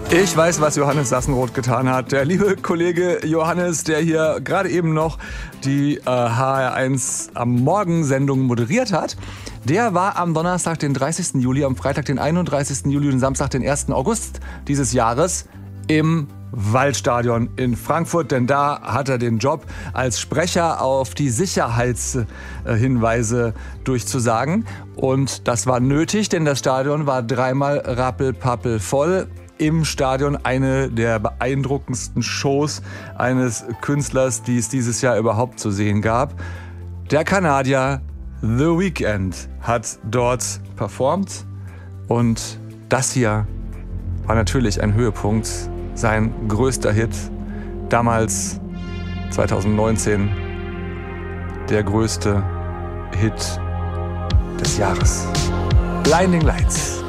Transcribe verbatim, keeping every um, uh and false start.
Ich weiß, was Johannes Sassenroth getan hat. Der liebe Kollege Johannes, der hier gerade eben noch die äh, H R eins am Morgen-Sendung moderiert hat, der war am Donnerstag, den dreißigsten Juli, am Freitag, den einunddreißigsten Juli und Samstag, den ersten August dieses Jahres im Waldstadion in Frankfurt, denn da hat er den Job, als Sprecher auf die Sicherheitshinweise durchzusagen. Und das war nötig, denn das Stadion war dreimal rappelpappel voll. Im Stadion eine der beeindruckendsten Shows eines Künstlers, die es dieses Jahr überhaupt zu sehen gab. Der Kanadier The Weeknd hat dort performt und das hier war natürlich ein Höhepunkt, sein größter Hit, damals zwanzig neunzehn, der größte Hit des Jahres. Blinding Lights.